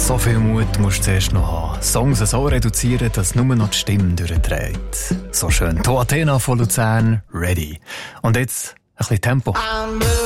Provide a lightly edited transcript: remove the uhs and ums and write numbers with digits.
So viel Mut musst du zuerst noch haben. Songs so reduzieren, dass nur noch die Stimme durchdreht. So schön. To Athena von Luzern, ready. Und jetzt ein bisschen Tempo.